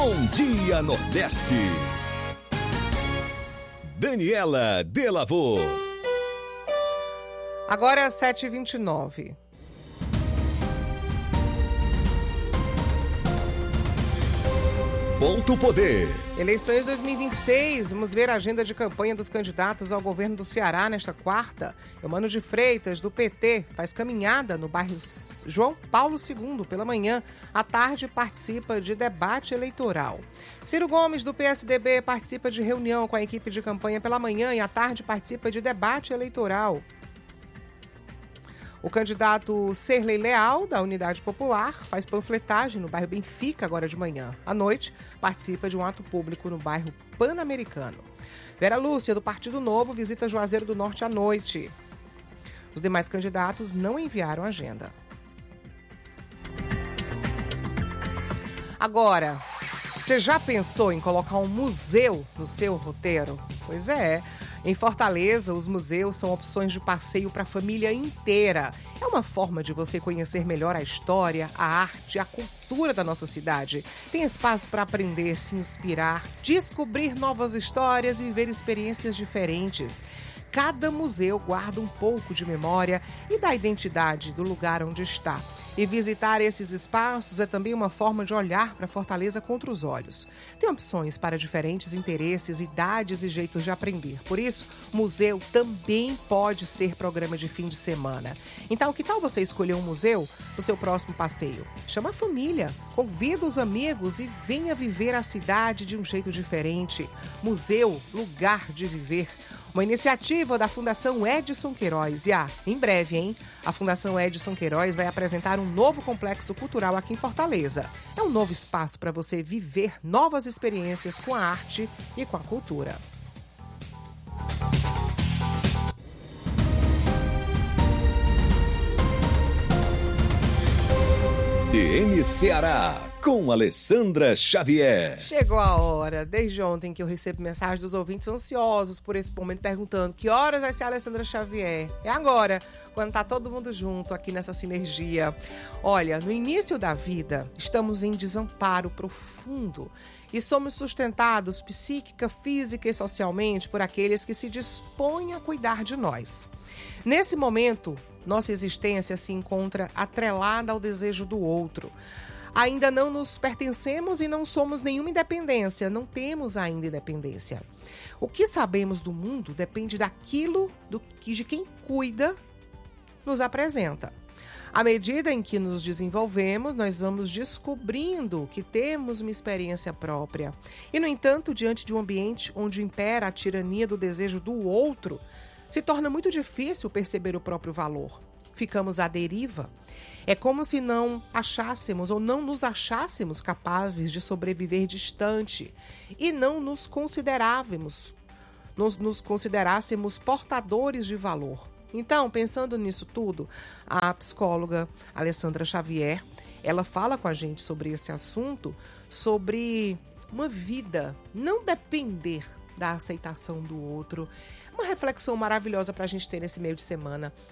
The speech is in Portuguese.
Bom Dia Nordeste. Daniela Delavô. Agora é 7h29. Ponto Poder. Eleições 2026, vamos ver a agenda de campanha dos candidatos ao governo do Ceará nesta quarta. Eumano de Freitas, do PT, faz caminhada no bairro João Paulo II pela manhã. À tarde, participa de debate eleitoral. Ciro Gomes, do PSDB, participa de reunião com a equipe de campanha pela manhã e à tarde participa de debate eleitoral. O candidato Serlei Leal, da Unidade Popular, faz panfletagem no bairro Benfica agora de manhã. À noite, participa de um ato público no bairro Pan-Americano. Vera Lúcia, do Partido Novo, visita Juazeiro do Norte à noite. Os demais candidatos não enviaram agenda. Agora, você já pensou em colocar um museu no seu roteiro? Pois é. Em Fortaleza, os museus são opções de passeio para a família inteira. É uma forma de você conhecer melhor a história, a arte, a cultura da nossa cidade. Tem espaço para aprender, se inspirar, descobrir novas histórias e viver experiências diferentes. Cada museu guarda um pouco de memória e da identidade do lugar onde está. E visitar esses espaços é também uma forma de olhar para Fortaleza com outros olhos. Tem opções para diferentes interesses, idades e jeitos de aprender. Por isso, museu também pode ser programa de fim de semana. Então, que tal você escolher um museu para o seu próximo passeio? Chama a família, convida os amigos e venha viver a cidade de um jeito diferente. Museu, lugar de viver. Uma iniciativa da Fundação Edson Queiroz. E em breve, hein? A Fundação Edson Queiroz vai apresentar um novo complexo cultural aqui em Fortaleza. É um novo espaço para você viver novas experiências com a arte e com a cultura. DN Ceará, com Alessandra Xavier. Chegou a hora, desde ontem que eu recebo mensagem dos ouvintes ansiosos por esse momento, perguntando que horas vai ser a Alessandra Xavier. É agora, quando tá todo mundo junto aqui nessa sinergia. Olha, no início da vida, estamos em desamparo profundo e somos sustentados psíquica, física e socialmente por aqueles que se dispõem a cuidar de nós. Nesse momento, nossa existência se encontra atrelada ao desejo do outro. Ainda não nos pertencemos e não somos nenhuma independência, não temos ainda independência. O que sabemos do mundo depende daquilo de quem cuida nos apresenta. À medida em que nos desenvolvemos, nós vamos descobrindo que temos uma experiência própria. E, no entanto, diante de um ambiente onde impera a tirania do desejo do outro, se torna muito difícil perceber o próprio valor. Ficamos à deriva. É como se não achássemos ou não nos achássemos capazes de sobreviver distante e não nos considerássemos portadores de valor. Então, pensando nisso tudo, a psicóloga Alessandra Xavier, ela fala com a gente sobre esse assunto, sobre uma vida não depender da aceitação do outro. Uma reflexão maravilhosa para a gente ter nesse meio de semana.